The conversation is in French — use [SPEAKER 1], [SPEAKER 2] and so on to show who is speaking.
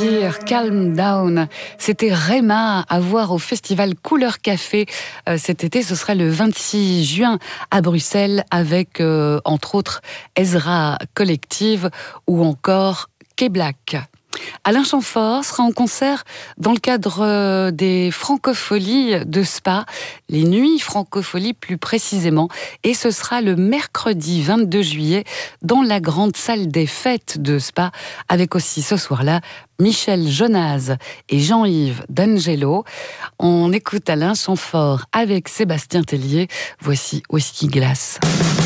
[SPEAKER 1] dire Calm Down. C'était Rema à voir au festival Couleur Café cet été. Ce sera le 26 juin à Bruxelles avec, entre autres, Ezra Collective ou encore K-Black. Alain Chamfort sera en concert dans le cadre des Francopholies de Spa, les Nuits Francopholies plus précisément, et ce sera le mercredi 22 juillet dans la grande salle des fêtes de Spa, avec aussi ce soir-là Michel Jonas et Jean-Yves D'Angelo. On écoute Alain Chamfort avec Sébastien Tellier. Voici Whisky Glass.